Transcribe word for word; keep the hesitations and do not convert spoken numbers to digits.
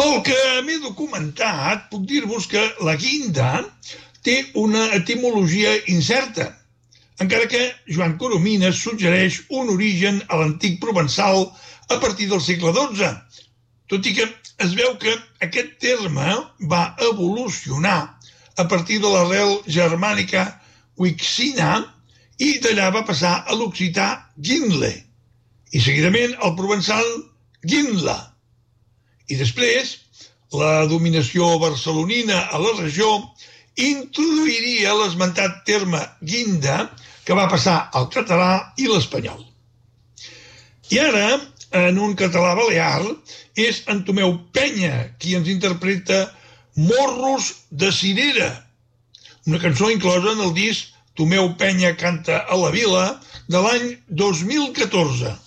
Pel que m'he documentat, puc dir-vos que la guinda té una etimologia incerta, encara que Joan Coromines suggereix un origen a l'antic provençal a partir del segle dotze, tot i que es veu que aquest terme va evolucionar a partir de l'arrel germànica wixina i d'allà va passar a l'occità guinle i seguidament al provençal guinla. I després, la dominació barcelonina a la regió introduiria l'esmentat terme guinda, que va passar al català i l'espanyol. I ara, en un català balear, és en Tomeu Penya qui ens interpreta Morros de Cirera, una cançó inclosa en el disc Tomeu Penya canta a la vila de l'any dos mil catorze.